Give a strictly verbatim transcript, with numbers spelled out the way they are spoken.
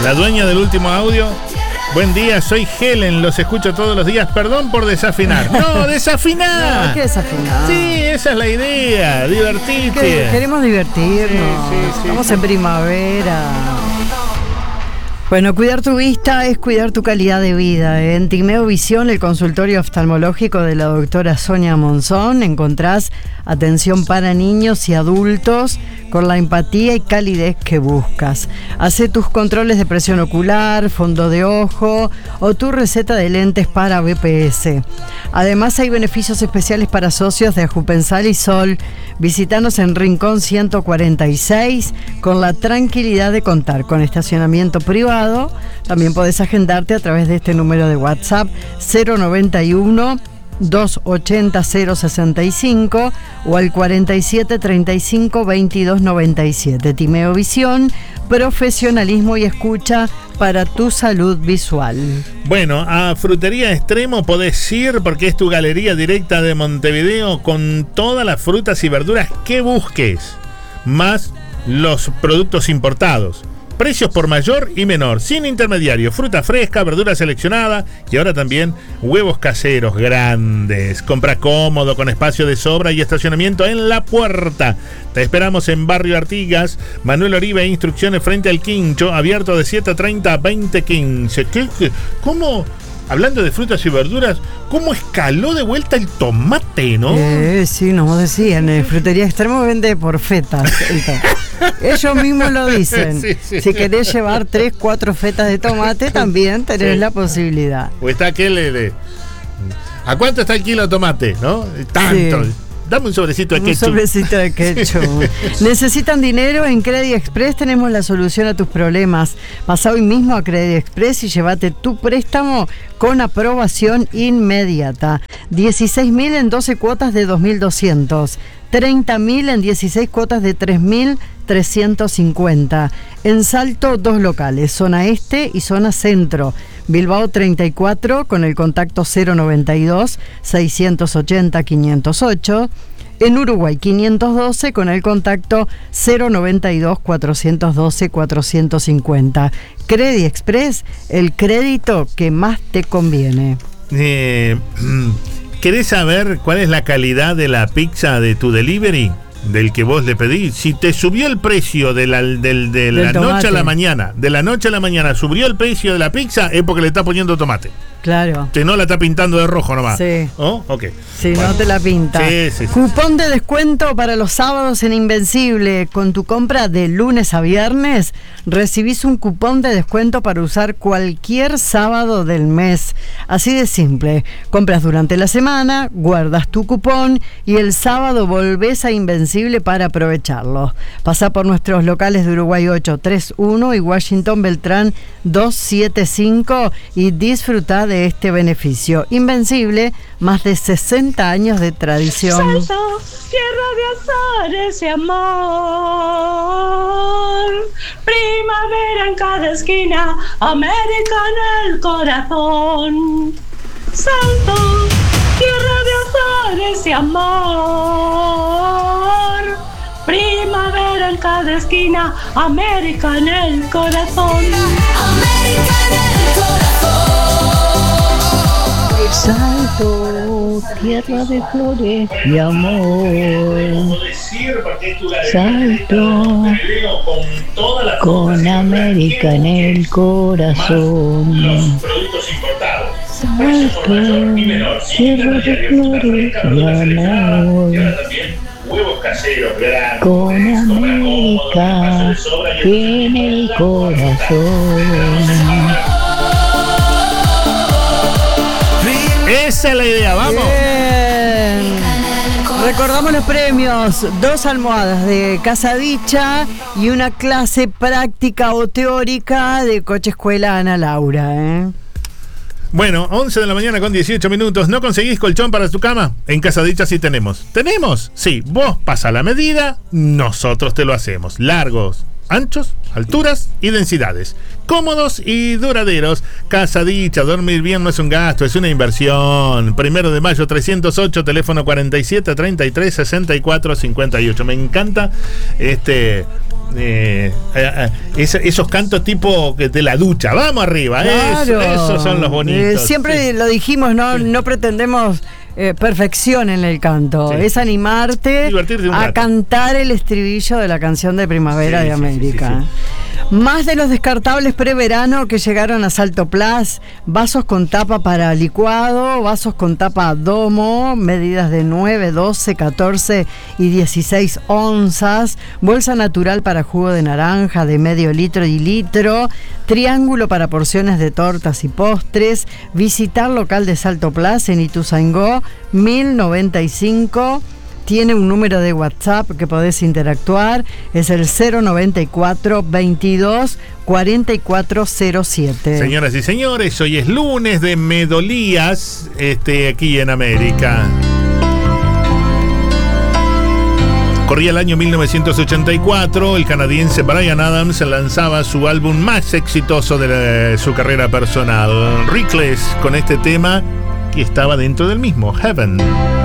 La dueña del último audio. Buen día, soy Helen, los escucho todos los días. Perdón por desafinar. No, desafinar. No, hay que desafinar. Sí, esa es la idea, divertirte. Que queremos divertirnos. Sí, sí, sí. Estamos en primavera. Bueno, cuidar tu vista es cuidar tu calidad de vida. En Timeo Visión, el consultorio oftalmológico de la doctora Sonia Monzón, encontrás atención para niños y adultos con la empatía y calidez que buscas. Hacé tus controles de presión ocular, fondo de ojo o tu receta de lentes para B P S. Además hay beneficios especiales para socios de Ajupensal y Sol. Visítanos en Rincón ciento cuarenta y seis con la tranquilidad de contar con estacionamiento privado. También podés agendarte a través de este número de WhatsApp cero noventa y uno, doscientos ochenta, cero sesenta y cinco o al cuarenta y siete, treinta y cinco, veintidós, noventa y siete. Timeo Visión, profesionalismo y escucha para tu salud visual. Bueno, a Frutería Extremo podés ir porque es tu galería directa de Montevideo con todas las frutas y verduras que busques, más los productos importados. Precios por mayor y menor, sin intermediario, fruta fresca, verdura seleccionada y ahora también huevos caseros grandes. Compra cómodo, con espacio de sobra y estacionamiento en la puerta. Te esperamos en Barrio Artigas, Manuel Oribe, instrucciones frente al Quincho, abierto de siete treinta a veinte quince. ¿Qué, qué, ¿Cómo? Hablando de frutas y verduras, ¿cómo escaló de vuelta el tomate, no? Eh, sí, nos decían, en Frutería Extremo vende por fetas. Ellos mismos lo dicen. Sí, sí. Si querés llevar tres, cuatro fetas de tomate, también tenés sí. la posibilidad. O está aquel de... ¿A cuánto está el kilo de tomate, no? Tanto. Sí. Dame un sobrecito de ketchup. Un sobrecito de ketchup. ¿Necesitan dinero? En Credit Express tenemos la solución a tus problemas. Pasá hoy mismo a Credit Express y llévate tu préstamo con aprobación inmediata. dieciséis mil en doce cuotas de dos mil doscientos. treinta mil en dieciséis cuotas de tres mil trescientos cincuenta. En Salto, dos locales, zona este y zona centro. Bilbao treinta y cuatro con el contacto cero noventa y dos, seiscientos ochenta, quinientos ocho. En Uruguay quinientos doce con el contacto cero noventa y dos, cuatrocientos doce, cuatrocientos cincuenta. Credit Express, el crédito que más te conviene. Eh, ¿Querés saber cuál es la calidad de la pizza de tu delivery? Del que vos le pedís. Si te subió el precio de la, del, de la noche a la mañana, de la noche a la mañana subió el precio de la pizza, es porque le está poniendo tomate. Claro. Que no la está pintando de rojo nomás. Sí. ¿Oh? Ok. Si bueno. No te la pinta. Sí, sí, sí. Cupón de descuento para los sábados en Invencible. Con tu compra de lunes a viernes, recibís un cupón de descuento para usar cualquier sábado del mes. Así de simple. Compras durante la semana, guardas tu cupón y el sábado volvés a Invencible para aprovecharlo. Pasá por nuestros locales de Uruguay ocho treinta y uno y Washington Beltrán doscientos setenta y cinco y disfrutá de este beneficio. Invencible, más de sesenta años de tradición. Salto, tierra de azares y amor. Primavera en cada esquina, América en el corazón. Salto, tierra de azares y amor. Primavera en cada esquina, América en el corazón. América en el corazón. Salto, tierra de flores y amor. Salto, con América en el corazón. Salto, tierra de flores y amor. Con América en el corazón. Esa es la idea, vamos. Bien. Recordamos los premios: dos almohadas de Casa Dicha y una clase práctica o teórica de Coche Escuela Ana Laura, ¿eh? Bueno, once de la mañana con dieciocho minutos. ¿No conseguís colchón para tu cama? En Casa Dicha sí tenemos. ¿Tenemos? Sí, vos pasa la medida, nosotros te lo hacemos. Largos, anchos, alturas y densidades. Cómodos y duraderos. Casa Dicha, dormir bien no es un gasto, es una inversión. Primero de mayo trescientos ocho, teléfono cuarenta y siete, treinta y tres, sesenta y cuatro, cincuenta y ocho. Me encanta este Eh, eh, es, esos cantos tipo de la ducha, vamos arriba, Claro. eso, esos son los bonitos. Eh, siempre sí. lo dijimos, no, no pretendemos eh, perfección en el canto, Sí. es animarte Divertirte un a rato. cantar el estribillo de la canción de Primavera Sí, de sí, América. sí, sí, Más de los descartables preverano que llegaron a Salto Plus, vasos con tapa para licuado, vasos con tapa domo, medidas de nueve, doce, catorce y dieciséis onzas, bolsa natural para jugo de naranja de medio litro y litro, triángulo para porciones de tortas y postres, visitar local de Salto Plus en Ituzaingó, mil noventa y cinco. Tiene un número de WhatsApp que podés interactuar, es el cero noventa y cuatro, veintidós, cuarenta y cuatro cero siete. Señoras y señores, hoy es lunes de Medolías, este, aquí en América. Corría el año mil novecientos ochenta y cuatro, el canadiense Bryan Adams lanzaba su álbum más exitoso de la- su carrera personal, Reckless, con este tema que estaba dentro del mismo, Heaven.